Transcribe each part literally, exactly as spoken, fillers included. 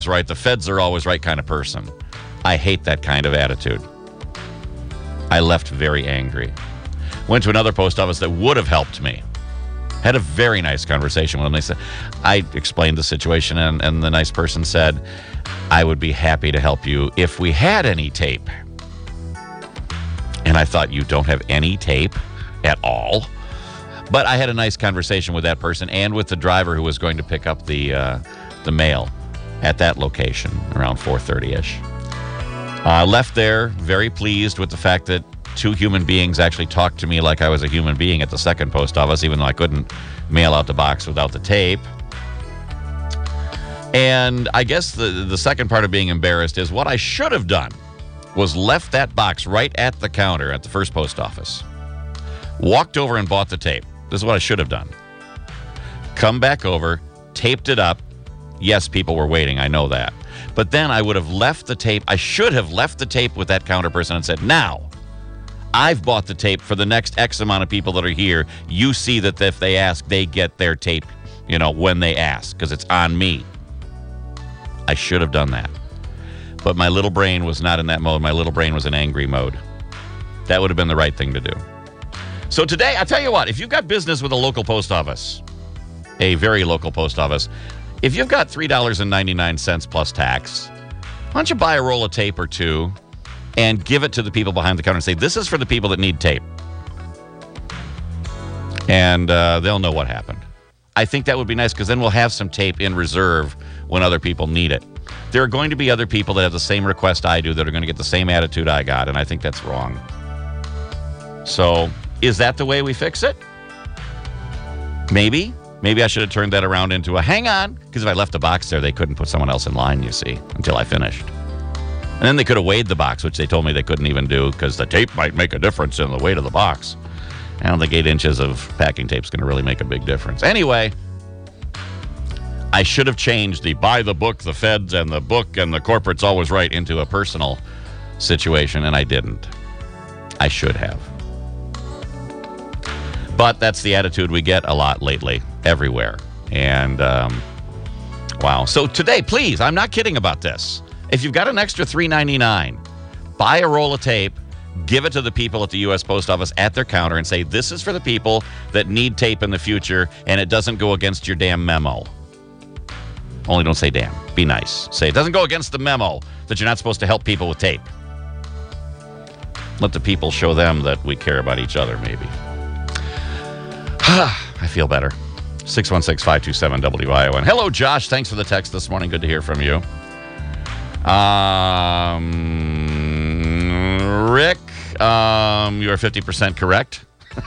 right, the feds are always right kind of person. I hate that kind of attitude. I left very angry. Went to another post office that would have helped me. Had a very nice conversation with them. They said, I explained the situation, and, and the nice person said, I would be happy to help you if we had any tape. And I thought, you don't have any tape at all? But I had a nice conversation with that person and with the driver who was going to pick up the uh, the mail at that location around four thirty-ish. I uh, left there very pleased with the fact that two human beings actually talked to me like I was a human being at the second post office, even though I couldn't mail out the box without the tape. And I guess the, the second part of being embarrassed is what I should have done was left that box right at the counter at the first post office. Walked over and bought the tape. This is what I should have done. Come back over, taped it up. Yes, people were waiting. I know that. But then I would have left the tape. I should have left the tape with that counter person and said, now, I've bought the tape for the next X amount of people that are here. You see that if they ask, they get their tape, you know, when they ask, because it's on me. I should have done that. But my little brain was not in that mode. My little brain was in angry mode. That would have been the right thing to do. So today, I'll tell you what, if you've got business with a local post office, a very local post office, if you've got three dollars and ninety-nine cents plus tax, why don't you buy a roll of tape or two and give it to the people behind the counter and say, this is for the people that need tape. And uh, they'll know what happened. I think that would be nice because then we'll have some tape in reserve when other people need it. There are going to be other people that have the same request I do that are going to get the same attitude I got, and I think that's wrong. So, is that the way we fix it? Maybe. Maybe I should have turned that around into a hang on, because if I left the box there, they couldn't put someone else in line, you see, until I finished. And then they could have weighed the box, which they told me they couldn't even do because the tape might make a difference in the weight of the box. I don't think eight inches of packing tape is going to really make a big difference. Anyway, I should have changed the buy the book, the feds, and the book, and the corporate's always right into a personal situation, and I didn't. I should have. But that's the attitude we get a lot lately, everywhere. And, um, wow. So today, please, I'm not kidding about this. If you've got an extra three ninety-nine, buy a roll of tape, give it to the people at the U S Post Office at their counter and say, this is for the people that need tape in the future, and it doesn't go against your damn memo. Only don't say damn. Be nice. Say it doesn't go against the memo that you're not supposed to help people with tape. Let the people show them that we care about each other, maybe. I feel better. six one six, five two seven, W I O N. Hello, Josh. Thanks for the text this morning. Good to hear from you. Um, Rick, um, you are fifty percent correct.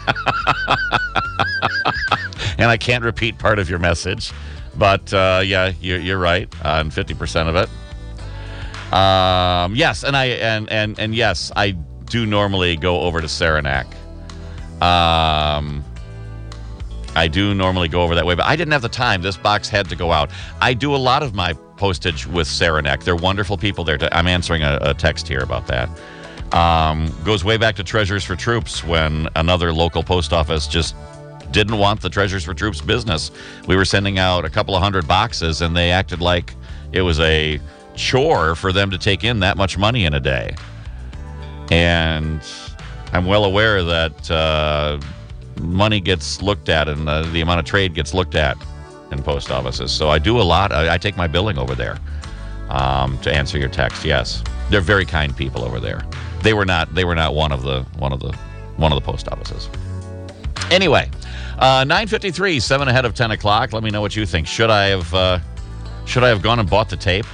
And I can't repeat part of your message. But, uh, yeah, you're, you're right on fifty percent of it. Um, yes, and I and, and, and yes, I do normally go over to Saranac. Um... I do normally go over that way, but I didn't have the time. This box had to go out. I do a lot of my postage with Saranac. They're wonderful people there. I'm answering a, a text here about that. Um, goes way back to Treasures for Troops when another local post office just didn't want the Treasures for Troops business. We were sending out a couple of hundred boxes, and they acted like it was a chore for them to take in that much money in a day. And I'm well aware that... Uh, money gets looked at and uh, the amount of trade gets looked at in post offices. So I do a lot. I, I take my billing over there um, to answer your text. Yes, they're very kind people over there. They were not. They were not one of the one of the one of the post offices. Anyway, uh, nine fifty-three, seven ahead of ten o'clock. Let me know what you think. Should I have uh, should I have gone and bought the tape?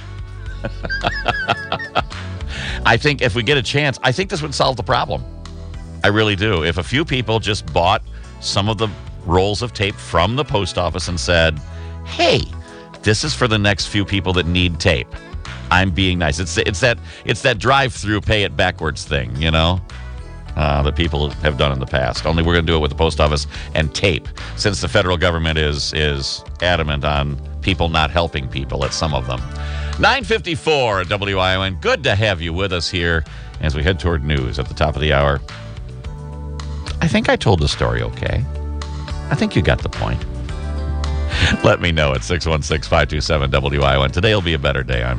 I think if we get a chance, I think this would solve the problem. I really do. If a few people just bought some of the rolls of tape from the post office and said, hey, this is for the next few people that need tape. I'm being nice. It's it's that it's that drive-through pay it backwards thing, you know, uh, that people have done in the past. Only we're going to do it with the post office and tape, since the federal government is is adamant on people not helping people at some of them. nine fifty-four at W I O N. Good to have you with us here as we head toward news at the top of the hour. I think I told the story okay. I think you got the point. Let me know at six one six, five two seven, W I O N. Today will be a better day. I'm